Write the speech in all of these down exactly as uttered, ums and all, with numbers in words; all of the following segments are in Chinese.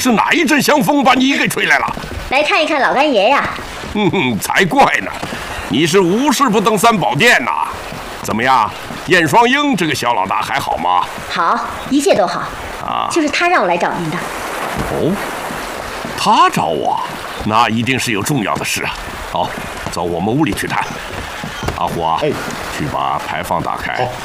是哪一阵香风把你给吹来了？ 来看一看老干爷呀。 嗯，才怪呢！你是无事不登三宝殿呐。怎么样，燕双鹰这个小老大还好吗？ 好，一切都好。啊，就是他让我来找您的。 哦，他找我，那一定是有重要的事啊。好，走，我们屋里去谈。阿虎啊，哎，去把牌坊打开。好。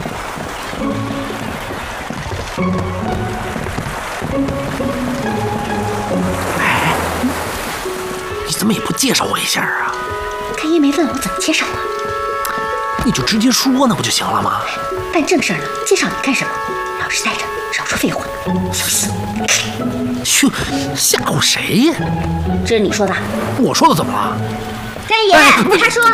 哎，你怎么也不介绍我一下啊？ 干爷没问我怎么介绍啊？ 你就直接说那不就行了吗？ 办正事儿呢，介绍你干什么？老实待着，少说废话。 去吓唬谁呀？ 这是你说的。 我说的怎么了？ 干爷，哎、他说。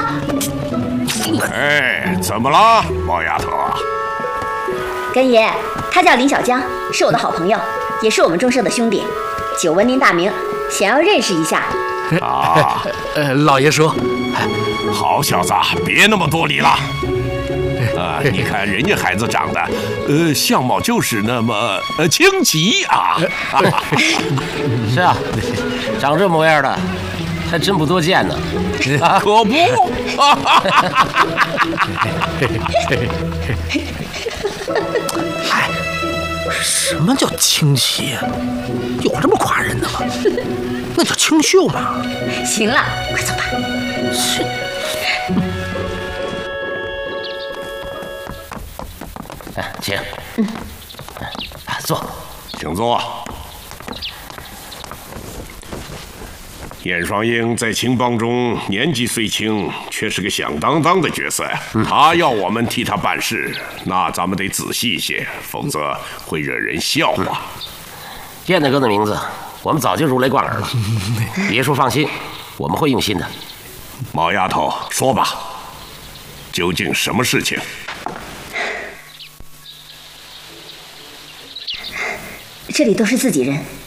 哎，怎么了，毛丫头？ 干爷，他叫林小江，是我的好朋友，也是我们众社的兄弟，久闻您大名，想要认识一下。 啊， 呃，老爷说， 好小子，别那么多礼了。啊，你看人家孩子长得，呃，相貌就是那么呃清奇啊。 是啊，长这模样的，还真不多见呢。 可不。 哎，什么叫清奇？有这么夸人的吗？那叫清秀嘛。 行了，快走吧。 是。 哎，请。嗯。哎，坐， 请坐。燕双鹰在青帮中年纪虽轻，却是个响当当的角色呀。嗯、他要我们替他办事，那咱们得仔细一些，否则会惹人笑话。嗯、 燕大哥的名字，我们早就如雷贯耳了。别墅放心，我们会用心的。 毛丫头，说吧，究竟什么事情？ 这里都是自己人。